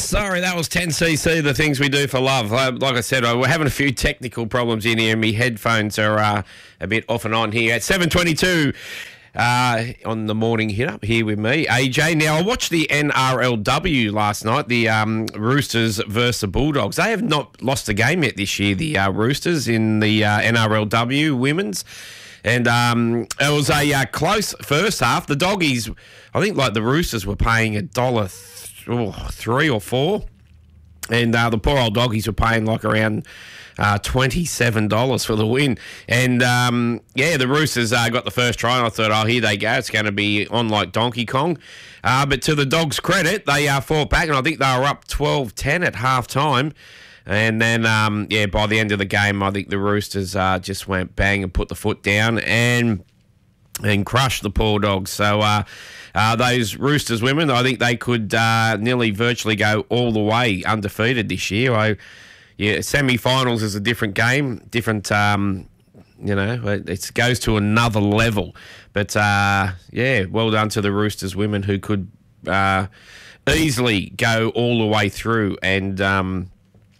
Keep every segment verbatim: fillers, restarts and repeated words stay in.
Sorry, that was ten C C, the things we do for love. Uh, Like I said, uh, we're having a few technical problems in here. My headphones are uh, a bit off and on here. At seven twenty-two uh, on the morning hit up here with me, A J. Now, I watched the N R L W last night, the um, Roosters versus the Bulldogs. They have not lost a game yet this year, the uh, Roosters, in the uh, N R L W women's. And um, it was a uh, close first half. The Doggies, I think like the Roosters were paying a dollar th- oh, three or four. And uh, the poor old Doggies were paying like around uh, twenty-seven dollars for the win. And, um, yeah, the Roosters uh, got the first try, and I thought, oh, here they go. It's going to be on like Donkey Kong. Uh, but to the Dogs' credit, they uh, fought back, and I think they were up twelve ten at half-time. And then, um, yeah, by the end of the game, I think the Roosters uh, just went bang and put the foot down and and crushed the poor Dogs. So uh, uh, those Roosters women, I think they could uh, nearly virtually go all the way undefeated this year. I, yeah, semi-finals is a different game, different, um, you know, it goes to another level. But, uh, yeah, well done to the Roosters women who could uh, easily go all the way through and um,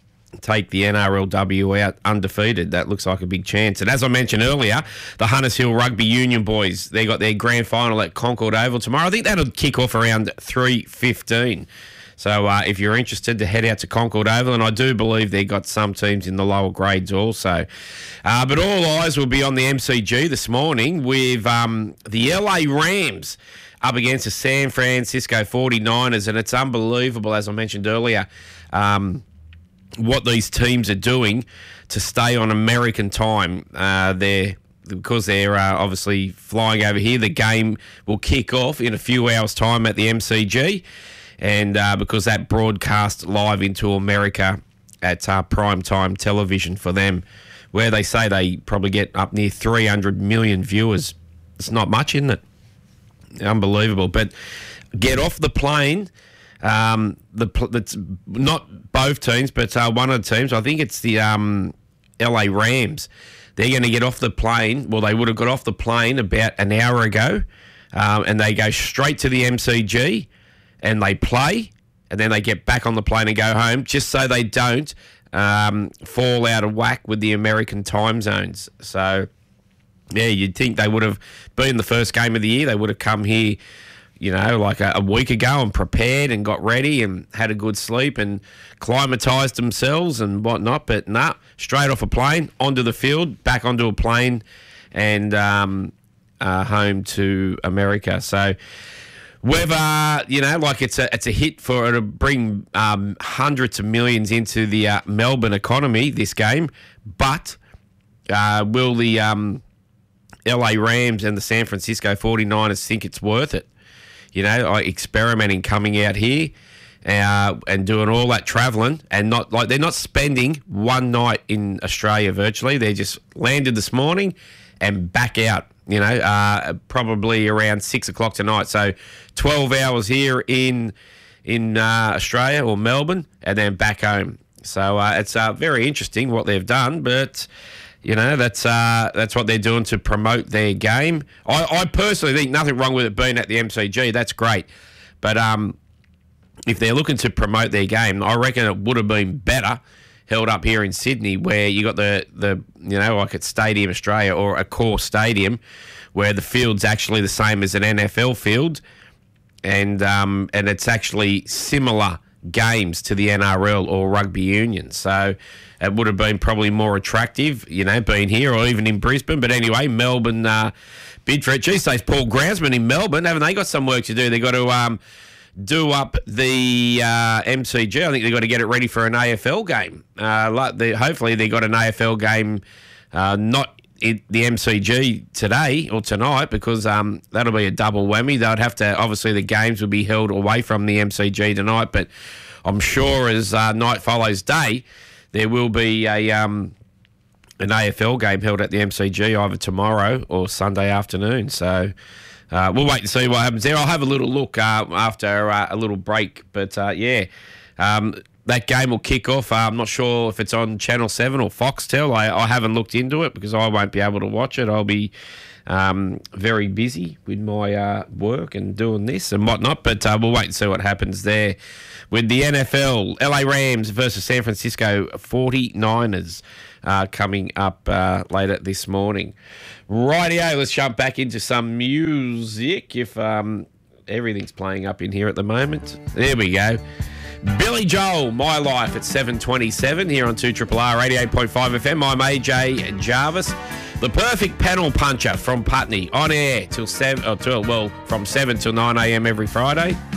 take the N R L W out undefeated. That looks like a big chance. And as I mentioned earlier, the Hunters Hill Rugby Union boys, they got their grand final at Concord Oval tomorrow. I think that'll kick off around three fifteen. So uh, if you're interested to head out to Concord Oval, and I do believe they've got some teams in the lower grades also. Uh, but all eyes will be on the M C G this morning with um, the L A Rams up against the San Francisco forty-niners, and it's unbelievable, as I mentioned earlier, um, what these teams are doing to stay on American time. Uh, they're because they're uh, obviously flying over here. The game will kick off in a few hours' time at the M C G, and uh, because that broadcast live into America at uh, prime time television for them, where they say they probably get up near three hundred million viewers. It's not much, isn't it? Unbelievable. But get off the plane. Um, the that's not both teams, but uh, one of the teams. I think it's the um, L A Rams. They're going to get off the plane. Well, they would have got off the plane about an hour ago, um, and they go straight to the M C G, and they play, and then they get back on the plane and go home, just so they don't um, fall out of whack with the American time zones. So, yeah, you'd think they would have been the first game of the year. They would have come here, you know, like a, a week ago and prepared and got ready and had a good sleep and climatised themselves and whatnot. But nah, straight off a plane, onto the field, back onto a plane and um, uh, home to America. So whether, you know, like it's a it's a hit for it to bring um, hundreds of millions into the uh, Melbourne economy, this game, but uh, will the um, L A Rams and the San Francisco forty-niners think it's worth it? You know, like experimenting, coming out here uh, and doing all that travelling, and not like they're not spending one night in Australia virtually. They just landed this morning and back out. You know, uh, probably around six o'clock tonight. So twelve hours here in in uh, Australia or Melbourne, and then back home. So uh, it's uh, very interesting what they've done, but. You know, that's uh, that's what they're doing to promote their game. I, I personally think nothing wrong with it being at the M C G. That's great. But um, if they're looking to promote their game, I reckon it would have been better held up here in Sydney, where you got the, the you know, like at Stadium Australia or a core stadium, where the field's actually the same as an N F L field, and um, and it's actually similar games to the N R L or rugby union. So it would have been probably more attractive, you know, being here or even in Brisbane. But anyway, Melbourne uh, bid for it. Gee, says Paul Groundsman in Melbourne. Haven't they got some work to do? They've got to um, do up the uh, M C G. I think they've got to get it ready for an A F L game. Uh, like the, hopefully they've got an A F L game, uh, not in the M C G today or tonight, because um, that'll be a double whammy. They'd have to, obviously the games would be held away from the M C G tonight, but I'm sure as uh, night follows day, there will be a um, an A F L game held at the M C G either tomorrow or Sunday afternoon. So uh, we'll wait and see what happens there. I'll have a little look uh, after uh, a little break. But, uh, yeah, um, that game will kick off. Uh, I'm not sure if it's on Channel seven or Foxtel. I, I haven't looked into it because I won't be able to watch it. I'll be um, very busy with my uh, work and doing this and whatnot. But uh, we'll wait and see what happens there with the N F L. L A Rams versus San Francisco forty-niners uh, coming up uh, later this morning. Rightio, let's jump back into some music if um, everything's playing up in here at the moment. There we go. Billy Joel, My Life at seven twenty-seven here on two R R R eighty-eight point five F M. I'm A J Jarvis. The perfect panel puncher from Putney on air till seven, or till, well, from seven till nine a.m. every Friday.